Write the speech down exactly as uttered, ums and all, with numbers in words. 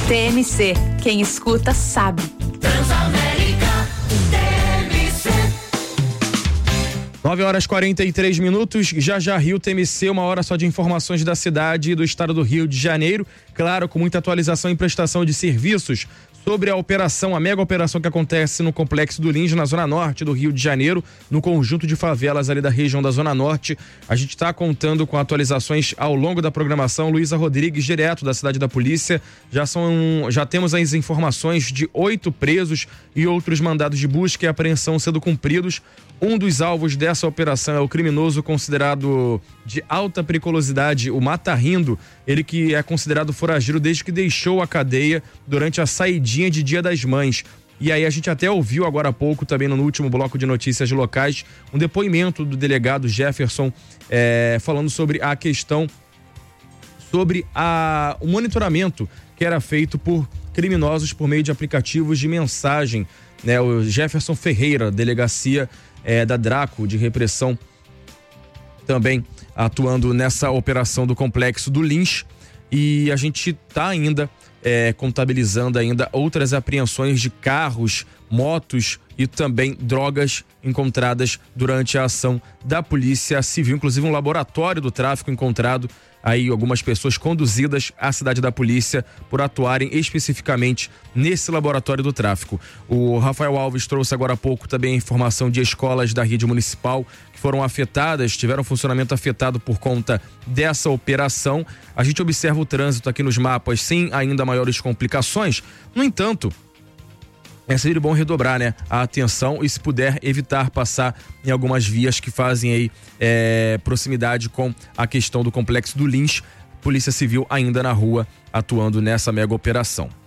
T M C, quem escuta sabe. Transamérica, T M C. nove horas e quarenta e três minutos, já já Rio T M C, uma hora só de informações da cidade e do estado do Rio de Janeiro, claro, com muita atualização e prestação de serviços sobre a operação, a mega operação que acontece no Complexo do Lins, na zona norte do Rio de Janeiro, no conjunto de favelas ali da região da zona norte. A gente está contando com atualizações ao longo da programação. Luísa Rodrigues, direto da cidade da polícia, já são, já temos as informações de oito presos e outros mandados de busca e apreensão sendo cumpridos. Um dos alvos dessa operação é o criminoso considerado de alta periculosidade, o Mata Rindo, ele que é considerado foragido desde que deixou a cadeia durante a saidinha de Dia das Mães. E aí a gente até ouviu agora há pouco, também no último bloco de notícias locais, um depoimento do delegado Jefferson é, falando sobre a questão, sobre a, o monitoramento que era feito por criminosos por meio de aplicativos de mensagem, né? O Jefferson Ferreira, delegacia É, da Draco de repressão, também atuando nessa operação do Complexo do Lins, e a gente está ainda é, contabilizando ainda outras apreensões de carros, motos e também drogas encontradas durante a ação da Polícia Civil, inclusive um laboratório do tráfico encontrado aí, algumas pessoas conduzidas à cidade da polícia por atuarem especificamente nesse laboratório do tráfico. O Rafael Alves trouxe agora há pouco também a informação de escolas da rede municipal que foram afetadas, tiveram funcionamento afetado por conta dessa operação. A gente observa o trânsito aqui nos mapas sem ainda maiores complicações. No entanto, é sempre bom redobrar, né, a atenção e, se puder, evitar passar em algumas vias que fazem aí é, proximidade com a questão do Complexo do Lins. Polícia Civil ainda na rua atuando nessa mega operação.